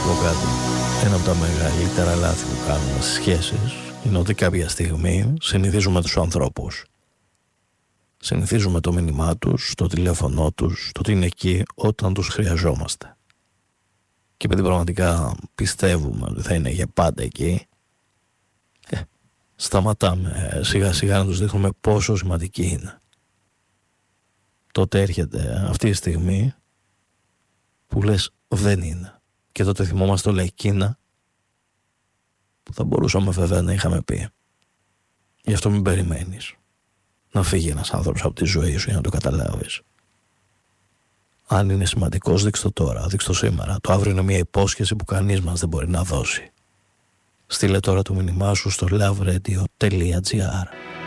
πω κάτι. Ένα από τα μεγαλύτερα λάθη που κάνουμε στις σχέσεις είναι ότι κάποια στιγμή συνηθίζουμε τους ανθρώπους. Συνηθίζουμε το μήνυμά τους, το τηλέφωνό τους, το ότι είναι εκεί όταν τους χρειαζόμαστε. Και επειδή πραγματικά πιστεύουμε ότι θα είναι για πάντα εκεί, σταματάμε σιγά σιγά να τους δείχνουμε πόσο σημαντική είναι. Τότε έρχεται αυτή η στιγμή που λες δεν είναι. Και τότε θυμόμαστε όλα εκείνα που θα μπορούσαμε βέβαια να είχαμε πει. Γι' αυτό μην περιμένεις να φύγει ένας άνθρωπος από τη ζωή σου για να το καταλάβεις. Αν είναι σημαντικός, δείξ' το τώρα, δείξ' το σήμερα. Το αύριο είναι μια υπόσχεση που κανείς μας δεν μπορεί να δώσει. Στείλε τώρα το μήνυμά σου στο loveradio.gr.